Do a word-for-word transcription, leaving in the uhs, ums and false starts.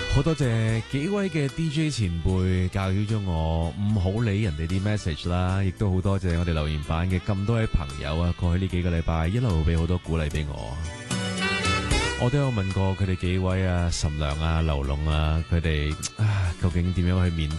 好多謝幾位嘅 D J 前輩教曉咗我唔好理人哋啲 message 啦，亦都好多謝我哋留言板嘅咁多位朋友啊，過去呢幾個禮拜一路俾好多鼓勵俾我。我都有問過佢哋幾位啊，岑良啊、劉龍啊，佢哋啊究竟點樣去面